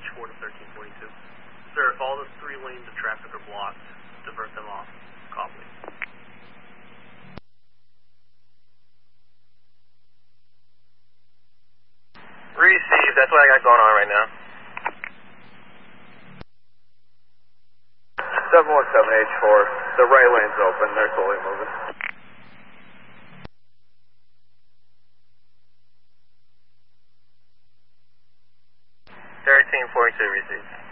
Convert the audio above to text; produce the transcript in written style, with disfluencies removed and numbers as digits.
4 to 1342. Sir, if all the 3 lanes of traffic are blocked, divert them off. Copy. Receive, that's what I got going on right now. 717H4, the right lane's open, they're slowly moving. 1342 received.